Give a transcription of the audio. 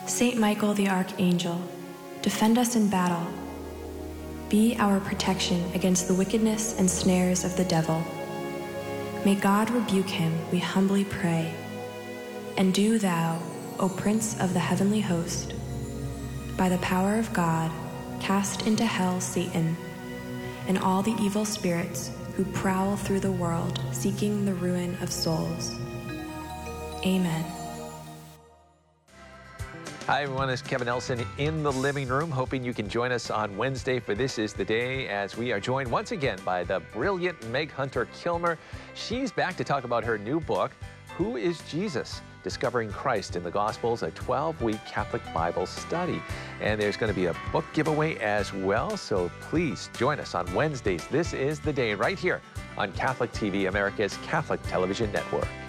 Saint Michael the Archangel, defend us in battle. Be our protection against the wickedness and snares of the devil. May God rebuke him, we humbly pray. And do thou, O Prince of the heavenly host, by the power of God, cast into hell Satan and all the evil spirits who prowl through the world seeking the ruin of souls. Amen. Hi everyone, it's Kevin Nelson in the living room, hoping you can join us on Wednesday for This Is the Day, as we are joined once again by the brilliant Meg Hunter-Kilmer. She's back to talk about her new book, Who is Jesus? Discovering Christ in the Gospels, a 12-week Catholic Bible study. And there's going to be a book giveaway as well, so please join us on Wednesdays. This is the Day right here on Catholic TV, America's Catholic Television Network.